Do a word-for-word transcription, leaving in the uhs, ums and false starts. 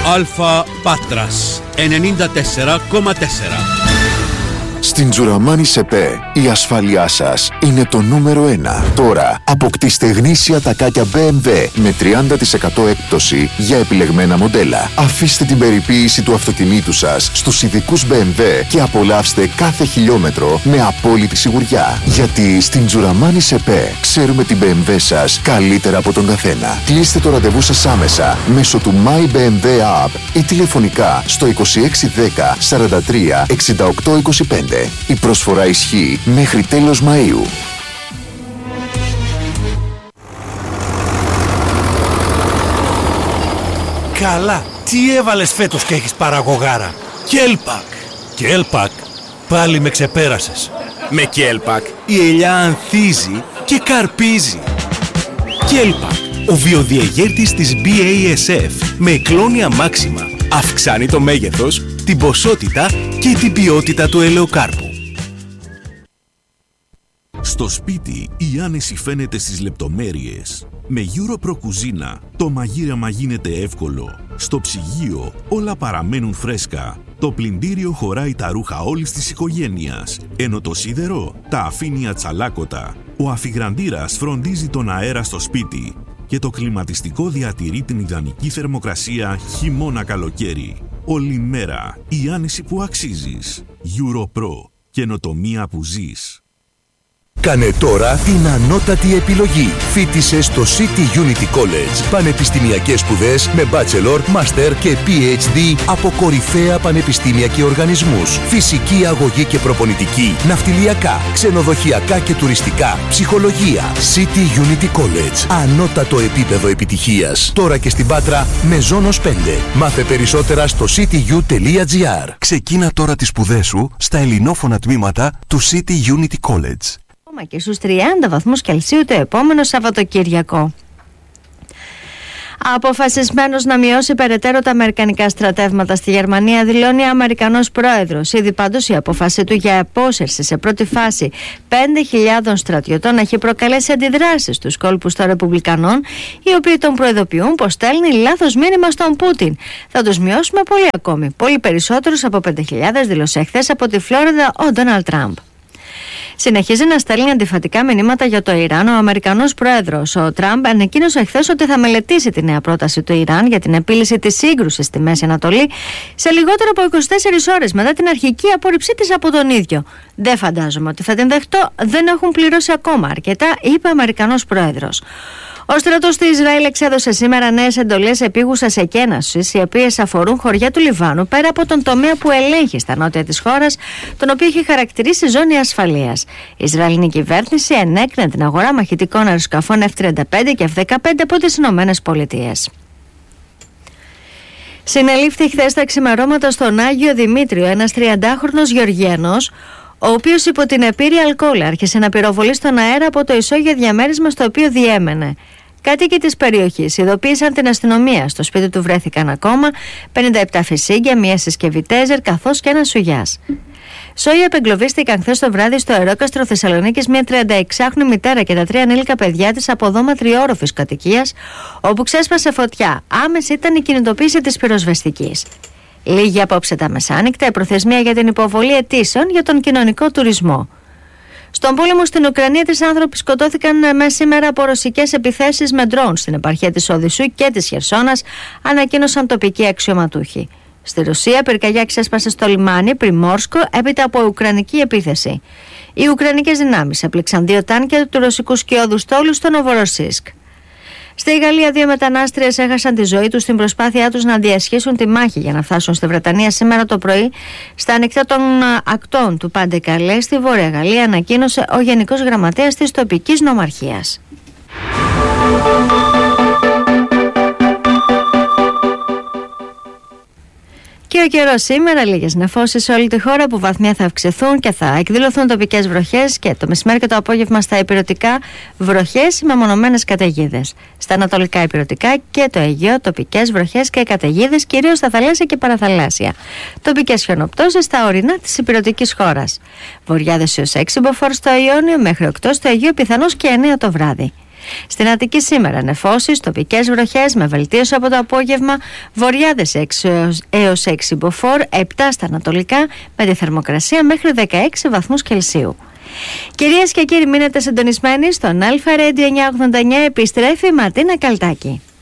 Αλφα Πάτρας ενενήντα τέσσερα κόμμα τέσσερα. Στην Τζουραμάνι ΣΕΠΕ η ασφάλειά σας είναι το νούμερο ένα. Τώρα αποκτήστε γνήσια τακάκια μπι εμ ντάμπλιου με τριάντα τοις εκατό έκπτωση για επιλεγμένα μοντέλα. Αφήστε την περιποίηση του αυτοκινήτου σας στους ειδικούς μπι εμ ντάμπλιου και απολαύστε κάθε χιλιόμετρο με απόλυτη σιγουριά. Γιατί στην Τζουραμάνι ΣΕΠΕ ξέρουμε την μπι εμ ντάμπλιου σας καλύτερα από τον καθένα. Κλείστε το ραντεβού σας άμεσα μέσω του My μπι εμ ντάμπλιου App ή τηλεφωνικά στο είκοσι έξι δέκα σαράντα τρία εξήντα οκτώ είκοσι πέντε. Η προσφορά ισχύει μέχρι τέλος Μαΐου. Καλά, τι έβαλες φέτος και έχεις παραγωγάρα? Κέλπακ. Κέλπακ, πάλι με ξεπέρασες. Με Κέλπακ η ελιά ανθίζει και καρπίζει. Κέλπακ, ο βιοδιεγέρτης της μπι έι ες εφ με κλόνια μάξιμα. Αυξάνει το μέγεθος, την ποσότητα και την ποιότητα του ελαιοκάρπου. Στο σπίτι η άνεση φαίνεται στις λεπτομέρειες. Με EuroPro κουζίνα το μαγείρεμα γίνεται εύκολο. Στο ψυγείο όλα παραμένουν φρέσκα. Το πλυντήριο χωράει τα ρούχα όλης της οικογένειας, ενώ το σίδερο τα αφήνει ατσαλάκωτα. Ο αφιγραντήρας φροντίζει τον αέρα στο σπίτι και το κλιματιστικό διατηρεί την ιδανική θερμοκρασία χειμώνα-καλοκαίρι. Όλη μέρα η άνεση που αξίζεις. EuroPro. Καινοτομία που ζεις. Κάνε τώρα την ανώτατη επιλογή. Φοίτησε στο City Unity College. Πανεπιστημιακές σπουδές με Bachelor, Master και πι έιτς ντι από κορυφαία πανεπιστήμια και οργανισμούς. Φυσική αγωγή και προπονητική, ναυτιλιακά, ξενοδοχειακά και τουριστικά, ψυχολογία. City Unity College. Ανώτατο επίπεδο επιτυχίας. Τώρα και στην Πάτρα με Ζώνος πέντε. Μάθε περισσότερα στο cityU τελεία gr. Ξεκίνα τώρα τις σπουδές σου στα ελληνόφωνα τμήματα του City Unity College. Και στους τριάντα βαθμούς Κελσίου το επόμενο Σαββατοκύριακο. Αποφασισμένος να μειώσει περαιτέρω τα αμερικανικά στρατεύματα στη Γερμανία, δηλώνει ο Αμερικανός πρόεδρος. Ήδη πάντως η απόφαση του για απόσυρση σε πρώτη φάση πέντε χιλιάδων στρατιωτών έχει προκαλέσει αντιδράσεις στους κόλπους των Ρεπουμπλικανών, οι οποίοι τον προειδοποιούν πως στέλνει λάθος μήνυμα στον Πούτιν. Θα τους μειώσουμε πολύ ακόμη, πολύ περισσότερους από πέντε χιλιάδες, δήλωσε χθες από τη Φλόριδα ο Ντόναλντ Τραμπ. Συνεχίζει να στέλνει αντιφατικά μηνύματα για το Ιράν ο Αμερικανός πρόεδρος. Ο Τραμπ ανακοίνωσε χθες ότι θα μελετήσει τη νέα πρόταση του Ιράν για την επίλυση της σύγκρουσης στη Μέση Ανατολή σε λιγότερο από είκοσι τέσσερις ώρες μετά την αρχική απόρριψή της από τον ίδιο. Δεν φαντάζομαι ότι θα την δεχτώ, δεν έχουν πληρώσει ακόμα αρκετά, είπε ο Αμερικανός πρόεδρος. Ο στρατός του Ισραήλ εξέδωσε σήμερα νέες εντολές επίγουσας εκένασης, οι οποίες αφορούν χωριά του Λιβάνου πέρα από τον τομέα που ελέγχει στα νότια της χώρας, τον οποίο έχει χαρακτηρίσει ζώνη ασφαλείας. Η Ισραηλινή κυβέρνηση ενέκρινε την αγορά μαχητικών αεροσκαφών εφ τριάντα πέντε και εφ δεκαπέντε από τις Ηνωμένες Πολιτείες. Συνελήφθη χθες τα ξημερώματα στον Άγιο Δημήτριο ένας τριαντάχρονος Γεωργιανός, ο οποίος υπό την επίρρεια αλκοόλ άρχισε να πυροβολεί στον αέρα από το ισόγειο διαμέρισμα στο οποίο διέμενε. Κάτοικοι της περιοχής ειδοποίησαν την αστυνομία. Στο σπίτι του βρέθηκαν ακόμα πενήντα επτά φυσίγγια, μία συσκευή τέζερ καθώς και ένα σουγιάς. Σόι απεγκλωβίστηκαν χθες το βράδυ στο αερόκαστρο Θεσσαλονίκης μια τριανταεξάχρονη μητέρα και τα τρία ανήλικα παιδιά της από δώμα τριόροφης κατοικίας, όπου ξέσπασε φωτιά. Άμεση ήταν η κινητοποίηση της πυροσβεστικής. Λίγη απόψε τα μεσάνυχτα η προθεσμία για την υποβολή αιτήσεων για τον κοινωνικό τουρισμό. Στον πόλεμο στην Ουκρανία, τρεις άνθρωποι σκοτώθηκαν μέσα σήμερα από ρωσικές επιθέσεις με ντρόουν στην επαρχία της Οδυσσού και της Χερσόνας, ανακοίνωσαν τοπικοί αξιωματούχοι. Στη Ρωσία, πυρκαγιά ξέσπασε στο λιμάνι Πριμόρσκο έπειτα από ουκρανική επίθεση. Οι ουκρανικές δυνάμεις έπληξαν δύο τάνκερ του ρωσικού σκιώδου στόλου στο Νοβοροσίσκ. Στη Γαλλία, δύο μετανάστριες έχασαν τη ζωή τους στην προσπάθειά τους να διασχίσουν τη μάχη για να φτάσουν στη Βρετανία σήμερα το πρωί στα ανοιχτά των ακτών του Πάντε-Καλέ στη Βόρεια Γαλλία, ανακοίνωσε ο Γενικός Γραμματέας της τοπικής νομαρχίας. Και ο καιρός σήμερα, λίγες νεφώσεις σε όλη τη χώρα που βαθμία θα αυξηθούν και θα εκδηλωθούν τοπικές βροχές και το μεσημέρι και το απόγευμα στα ηπειρωτικά βροχές με μονομένες καταιγίδες. Στα ανατολικά ηπειρωτικά και το Αιγαίο τοπικές βροχές και καταιγίδες, κυρίως στα θαλάσσια και παραθαλάσσια. Τοπικές χιονοπτώσεις στα ορεινά της ηπειρωτικής χώρας. Βοριάδες έως έξι μποφόρ στο Ιόνιο, μέχρι οκτώ στο Αιγαίο, πιθανώς και εννέα το βράδυ. Στην Αττική σήμερα νεφώσεις, τοπικές βροχές με βελτίωση από το απόγευμα, βορειάδες έξι έως έξι μποφόρ, επτά στα ανατολικά, με τη θερμοκρασία μέχρι δεκαέξι βαθμούς Κελσίου. Κυρίες και κύριοι, μείνετε συντονισμένοι στον Αλφα Radio εννιακόσια ογδόντα εννιά, επιστρέφει η Ματίνα Καλτάκη.